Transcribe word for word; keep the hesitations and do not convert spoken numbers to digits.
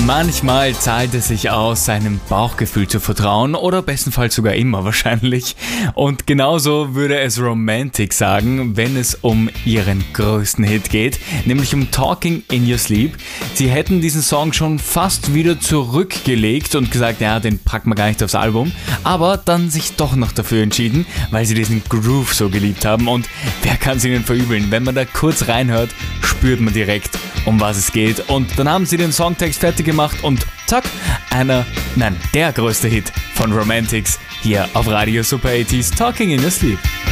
Manchmal zahlt es sich aus, seinem Bauchgefühl zu vertrauen oder bestenfalls sogar immer wahrscheinlich. Und genauso würde es Romantic sagen, wenn es um ihren größten Hit geht, nämlich um Talking in Your Sleep. Sie hätten diesen Song schon fast wieder zurückgelegt und gesagt, ja, den packen wir gar nicht aufs Album, aber dann sich doch noch dafür entschieden, weil sie diesen Groove so geliebt haben. Und wer kann es ihnen verübeln? Wenn man da kurz reinhört, spürt man direkt, um was es geht. Und dann haben sie den Songtext fertig gemacht und zack, einer, nein, der größte Hit von Romantics hier auf Radio Super achtziger Talking in Your Sleep.